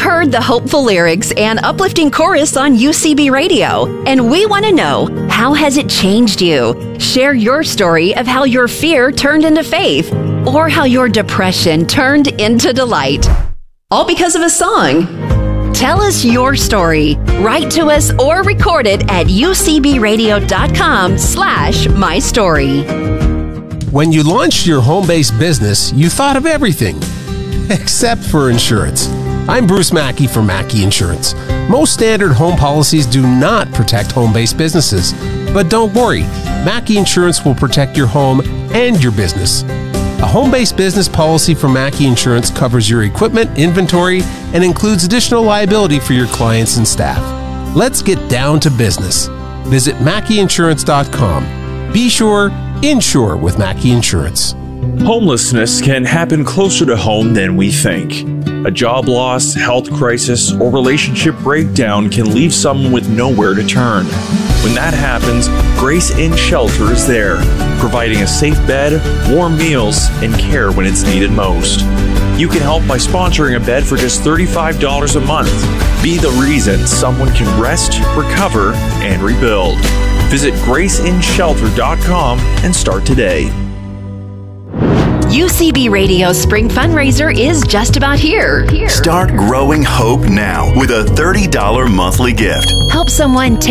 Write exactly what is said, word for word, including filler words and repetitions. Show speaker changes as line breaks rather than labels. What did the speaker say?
heard the hopeful lyrics and uplifting chorus on U C B Radio, and we want to know, how has it changed you? Share your story of how your fear turned into faith, or how your depression turned into delight. All because of a song. Tell us your story. Write to us or record it at ucbradio.com slash my story.
When you launched your home-based business, you thought of everything, except for insurance. I'm Bruce Mackey from Mackey Insurance. Most standard home policies do not protect home-based businesses. But don't worry, Mackey Insurance will protect your home and your business. A home-based business policy from Mackey Insurance covers your equipment, inventory, and includes additional liability for your clients and staff. Let's get down to business. Visit mackey insurance dot com. Be sure, insure with Mackey Insurance.
Homelessness can happen closer to home than we think. A job loss, health crisis, or relationship breakdown can leave someone with nowhere to turn. When that happens, Grace Inn Shelter is there, providing a safe bed, warm meals, and care when it's needed most. You can help by sponsoring a bed for just thirty-five dollars a month. Be the reason someone can rest, recover, and rebuild. Visit grace inn shelter dot com and start today.
U C B Radio Spring Fundraiser is just about here. here.
Start growing hope now with a thirty dollars monthly gift.
Help someone take